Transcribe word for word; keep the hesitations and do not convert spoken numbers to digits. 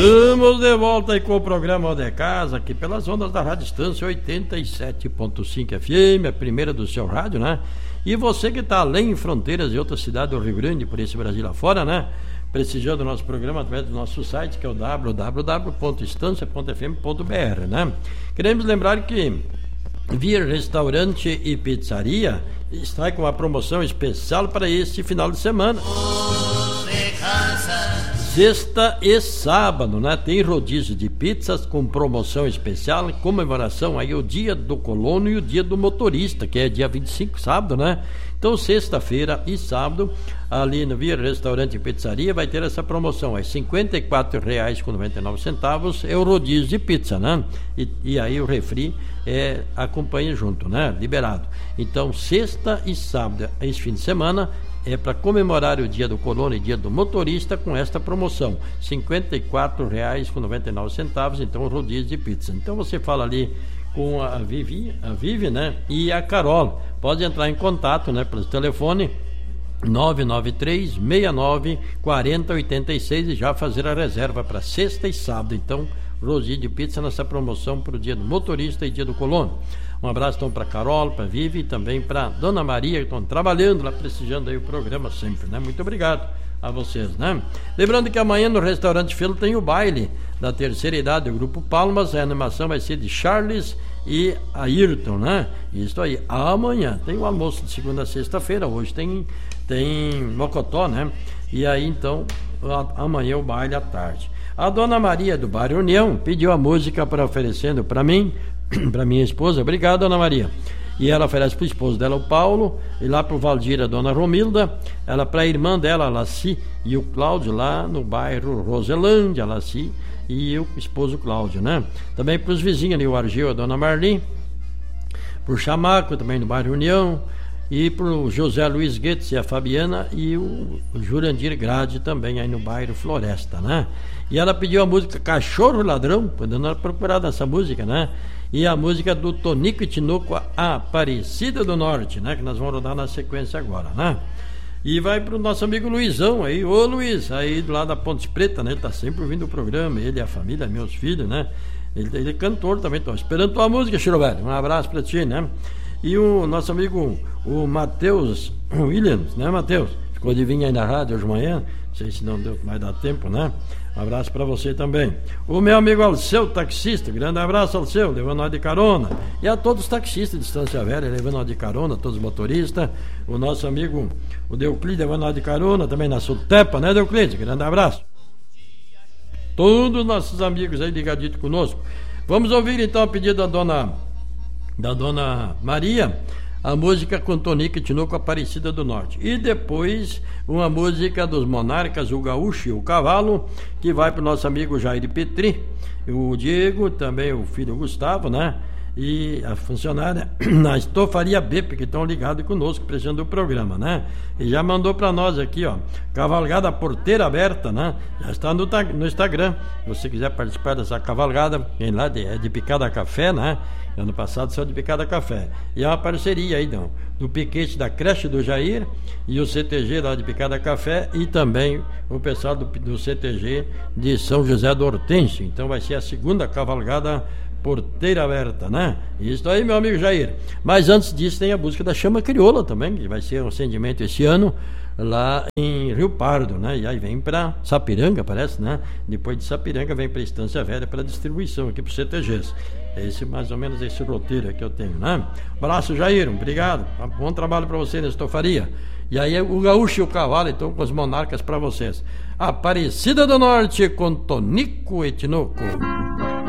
Estamos de volta aí com o programa de casa, aqui pelas ondas da Rádio Estância oitenta e sete ponto cinco F M, a primeira do seu rádio, né? E você que está além fronteiras de outras cidades do Rio Grande, por esse Brasil afora, né? Prestigiando do nosso programa através do nosso site, que é o w w w ponto estância ponto f m ponto b r, né? Queremos lembrar que Via Restaurante e Pizzaria está com uma promoção especial para este final de semana. Sexta e sábado, né? Tem rodízio de pizzas com promoção especial em comemoração aí o dia do colono e o dia do motorista, que é dia vinte e cinco, sábado, né? Então, sexta-feira e sábado, ali no Via Restaurante e Pizzaria, vai ter essa promoção, é cinquenta e quatro reais com noventa e nove centavos, é o rodízio de pizza, né? E, e aí o refri é, acompanha junto, né? Liberado. Então, sexta e sábado, esse fim de semana, é para comemorar o dia do colono e dia do motorista com esta promoção, cinquenta e quatro reais com noventa e nove centavos, então rodízio de pizza. Então você fala ali com a Vivi, a Vivi, né? E a Carol. Pode entrar em contato, né? Pelo telefone nove nove três, seis nove, quatro zero oito seis e já fazer a reserva para sexta e sábado. Então, rodízio de pizza nessa promoção para o dia do motorista e dia do colono. Um abraço então para Carol, para Vivi e também para Dona Maria, que estão trabalhando lá, prestigiando aí o programa sempre, né? Muito obrigado a vocês, né? Lembrando que amanhã no Restaurante Felo tem o baile da terceira idade do Grupo Palmas. A animação vai ser de Charles e Ayrton, né? Isso aí, amanhã tem o almoço de segunda a sexta-feira, hoje tem, tem Mocotó, né? E aí então, amanhã o baile à tarde. A Dona Maria do Bairro União pediu a música para oferecendo para mim, para minha esposa. Obrigado, Dona Maria. E ela oferece para o esposo dela, o Paulo, e lá para o Valdir, a Dona Romilda, ela para a irmã dela, a Laci, e o Cláudio, lá no bairro Roselândia, a Laci, e o esposo Cláudio, né? Também para os vizinhos ali, o Argel, a Dona Marli, para o Chamaco, também no bairro União, e para o José Luiz Guedes e a Fabiana, e o Jurandir Grade também aí no bairro Floresta, né? E ela pediu a música Cachorro Ladrão, podendo ela procurar nessa música, né? E a música do Tonico e Tinoco, a Aparecida do Norte, né? Que nós vamos rodar na sequência agora, né? E vai pro nosso amigo Luizão aí, ô Luiz, aí do lado da Ponte Preta, né? Ele tá sempre ouvindo o programa, ele e a família, meus filhos, né? Ele, ele é cantor também, tô esperando tua música, Chiro Velho. Um abraço pra ti, né? E o nosso amigo, o Matheus Williams, né, Matheus? Ficou de vir aí na rádio hoje de manhã, não sei se não deu, vai dar tempo, né? Um abraço para você também. O meu amigo Alceu, taxista, grande abraço, Alceu, levando nós de carona. E a todos os taxistas de Estância Velha, levando nós de carona, todos os motoristas. O nosso amigo, o Deuclide, levando nós de carona, também na Sutepa, né, Deuclide? Grande abraço. Todos os nossos amigos aí ligadinhos conosco. Vamos ouvir então a pedido da dona, da dona Maria, a música com Tonico e Tinoco, Aparecida do Norte. E depois uma música dos Monarcas, o Gaúcho e o Cavalo, que vai para o nosso amigo Jair Petri, o Diego, também o filho Gustavo, né? E a funcionária na Estofaria B, que estão ligados conosco, prestando o programa, né? E já mandou para nós aqui, ó, cavalgada Porteira Aberta, né? Já está no, no Instagram. Se você quiser participar dessa cavalgada, vem lá, de, é de Picada Café, né? Ano passado saiu de Picada Café. E é uma parceria aí, não, do piquete da creche do Jair e o C T G lá de Picada Café e também o pessoal do, do C T G de São José do Hortêncio. Então vai ser a segunda cavalgada Porteira Aberta, né? Isso aí, meu amigo Jair. Mas antes disso tem a música da Chama Crioula também, que vai ser um acendimento esse ano lá em Rio Pardo, né? E aí vem para Sapiranga, parece, né? Depois de Sapiranga vem para Estância Velha para distribuição aqui para o C T Gs. É esse, mais ou menos esse roteiro que eu tenho, né? Abraço, Jair, obrigado. Bom trabalho para você na estofaria. E aí o Gaúcho e o Cavalo, então, com os Monarcas para vocês. Aparecida do Norte com Tonico e Tinoco.